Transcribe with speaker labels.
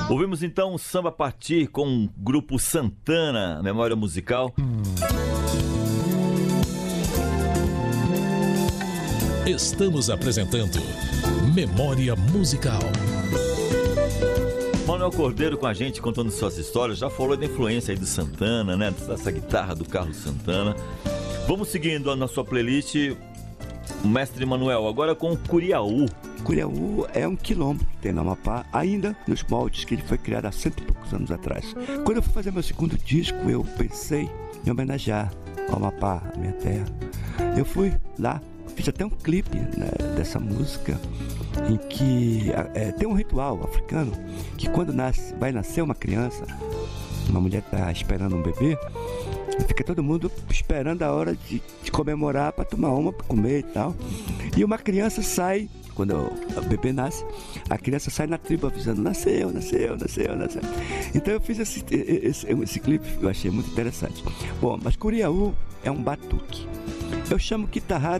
Speaker 1: Ouvimos então Samba Partir com o grupo Santana, Memória Musical.
Speaker 2: Estamos apresentando Memória Musical.
Speaker 1: Manuel Cordeiro com a gente, contando suas histórias. Já falou da influência aí do Santana, né? Dessa guitarra do Carlos Santana. Vamos seguindo na sua playlist, o mestre Manuel, agora com o Curiaú.
Speaker 3: Curiaú é um quilombo que tem no Amapá, ainda nos moldes que ele foi criado há 100 e poucos anos atrás. Quando eu fui fazer meu segundo disco, eu pensei em homenagear o Amapá, a minha terra. Eu fui lá, fiz até um clipe, né, dessa música, em que tem um ritual africano que quando vai nascer uma criança, uma mulher está esperando um bebê, fica todo mundo esperando a hora de comemorar para tomar uma, para comer e tal. E uma criança sai, quando o bebê nasce, a criança sai na tribo avisando: nasceu. Então eu fiz esse clipe, eu achei muito interessante. Bom, mas Curiaú é um batuque. Eu chamo guitarrada